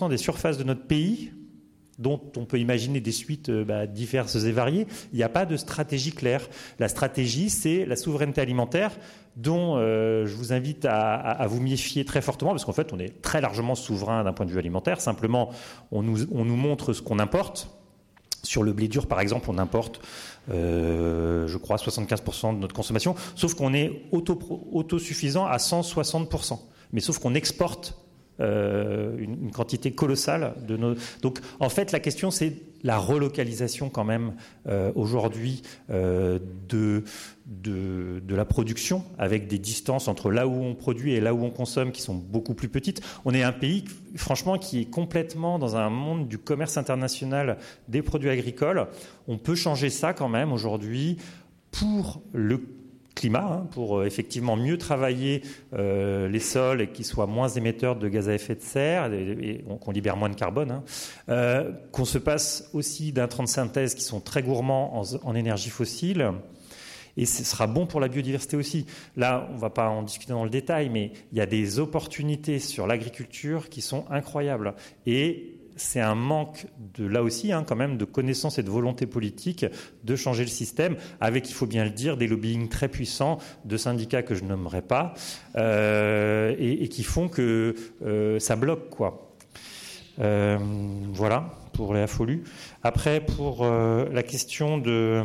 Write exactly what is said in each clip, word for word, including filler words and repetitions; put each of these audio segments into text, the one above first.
des surfaces de notre pays, dont on peut imaginer des suites euh, bah, diverses et variées, il n'y a pas de stratégie claire. La stratégie, c'est la souveraineté alimentaire, dont euh, je vous invite à, à, à vous méfier très fortement, parce qu'en fait, on est très largement souverain d'un point de vue alimentaire. Simplement, on nous, on nous montre ce qu'on importe. Sur le blé dur, par exemple, on importe, euh, je crois, soixante-quinze pour cent de notre consommation, sauf qu'on est auto, autosuffisant à cent soixante pour cent. Mais sauf qu'on exporte euh, une, une quantité colossale de nos... Donc, en fait, la question, c'est la relocalisation quand même euh, aujourd'hui euh, de, de, de la production, avec des distances entre là où on produit et là où on consomme qui sont beaucoup plus petites. On est un pays, franchement, qui est complètement dans un monde du commerce international des produits agricoles. On peut changer ça quand même aujourd'hui pour le climat, hein, pour euh, effectivement mieux travailler euh, les sols et qu'ils soient moins émetteurs de gaz à effet de serre et, et qu'on libère moins de carbone, hein, euh, qu'on se passe aussi d'intrants de synthèse qui sont très gourmands en, en énergie fossile. Et ce sera bon pour la biodiversité aussi. Là, on ne va pas en discuter dans le détail, mais il y a des opportunités sur l'agriculture qui sont incroyables. Et c'est un manque de, là aussi, hein, quand même, de connaissances et de volonté politique de changer le système, avec, il faut bien le dire, des lobbying très puissants de syndicats que je nommerai pas, euh, et, et qui font que euh, ça bloque, quoi. Euh, voilà, pour les affolus. Après, pour euh, la question de...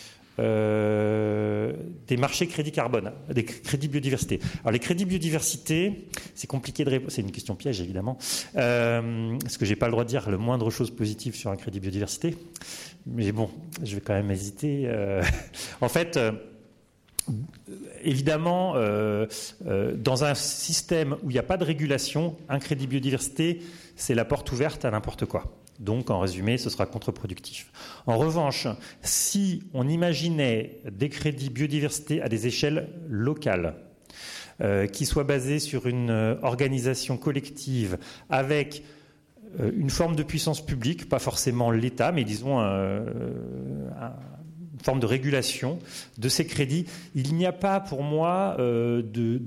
Euh, des marchés crédits carbone, des crédits biodiversité. Alors les crédits biodiversité, c'est compliqué de répondre, c'est une question piège évidemment, euh, parce que j'ai pas le droit de dire le moindre chose positive sur un crédit biodiversité, mais bon, je vais quand même hésiter. Euh, en fait, euh, évidemment, euh, euh, dans un système où il n'y a pas de régulation, un crédit biodiversité, c'est la porte ouverte à n'importe quoi. Donc, en résumé, ce sera contre-productif. En revanche, si on imaginait des crédits biodiversité à des échelles locales, euh, qui soient basés sur une euh, organisation collective avec euh, une forme de puissance publique, pas forcément l'État, mais disons un, un, une forme de régulation de ces crédits, il n'y a pas pour moi euh, de...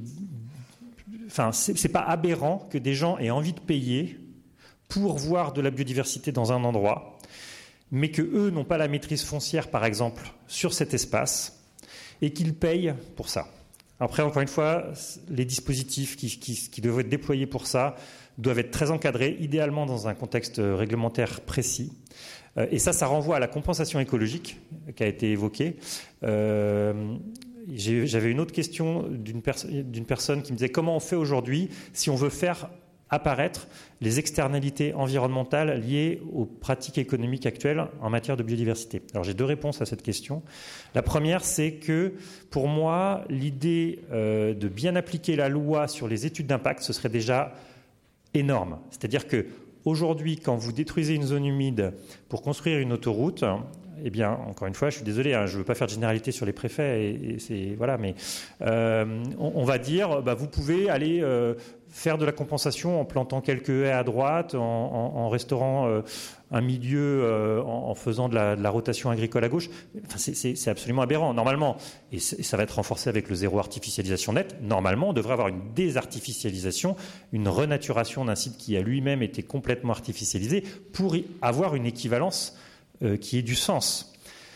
Enfin, c'est, c'est pas aberrant que des gens aient envie de payer pour voir de la biodiversité dans un endroit, mais qu'eux n'ont pas la maîtrise foncière, par exemple, sur cet espace, et qu'ils payent pour ça. Après, encore une fois, les dispositifs qui, qui, qui doivent être déployés pour ça doivent être très encadrés, idéalement dans un contexte réglementaire précis. Et ça, ça renvoie à la compensation écologique qui a été évoquée. Euh, j'ai, j'avais une autre question d'une, perso- d'une personne qui me disait comment on fait aujourd'hui si on veut faire apparaître les externalités environnementales liées aux pratiques économiques actuelles en matière de biodiversité. Alors j'ai deux réponses à cette question. La première, c'est que pour moi, l'idée euh, de bien appliquer la loi sur les études d'impact, ce serait déjà énorme. C'est-à-dire que aujourd'hui, quand vous détruisez une zone humide pour construire une autoroute, eh bien, encore une fois, je suis désolé, hein, je ne veux pas faire de généralité sur les préfets, et, et c'est, voilà, mais euh, on, on va dire, bah, vous pouvez aller euh, faire de la compensation en plantant quelques haies à droite, en, en, en restaurant euh, un milieu, euh, en, en faisant de la, de la rotation agricole à gauche. Enfin, c'est, c'est, c'est absolument aberrant. Normalement, et, et ça va être renforcé avec le zéro artificialisation nette, normalement, on devrait avoir une désartificialisation, une renaturation d'un site qui a lui-même été complètement artificialisé pour y avoir une équivalence euh, qui ait du sens.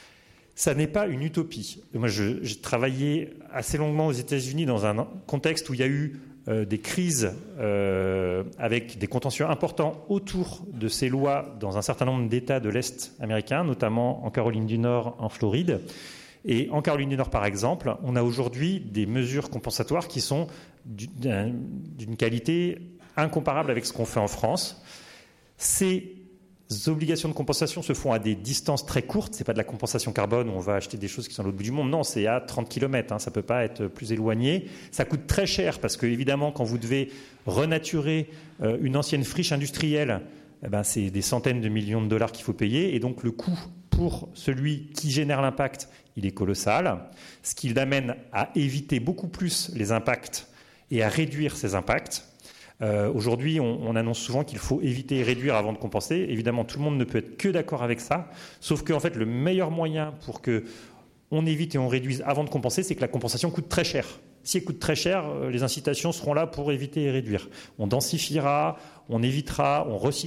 Ça n'est pas une utopie. Moi, je, j'ai travaillé assez longuement aux États-Unis dans un contexte où il y a eu euh, des crises euh, avec des contentieux importants autour de ces lois dans un certain nombre d'États de l'Est américain, notamment en Caroline du Nord, en Floride. Et en Caroline du Nord, par exemple, on a aujourd'hui des mesures compensatoires qui sont d'une, d'une qualité incomparable avec ce qu'on fait en France. Ces Les obligations de compensation se font à des distances très courtes. Ce n'est pas de la compensation carbone où on va acheter des choses qui sont à l'autre bout du monde. Non, c'est à trente kilomètres. Hein, ça ne peut pas être plus éloigné. Ça coûte très cher parce que, évidemment, quand vous devez renaturer euh, une ancienne friche industrielle, eh ben, c'est des centaines de millions de dollars qu'il faut payer. Et donc, le coût pour celui qui génère l'impact, il est colossal. Ce qui l'amène à éviter beaucoup plus les impacts et à réduire ces impacts. Euh, aujourd'hui, on, on annonce souvent qu'il faut éviter et réduire avant de compenser. Évidemment, tout le monde ne peut être que d'accord avec ça. Sauf qu'en fait, le meilleur moyen pour qu'on évite et on réduise avant de compenser, c'est que la compensation coûte très cher. Si elles coûtent très cher, les incitations seront là pour éviter et réduire. On densifiera, on évitera, on recyclera.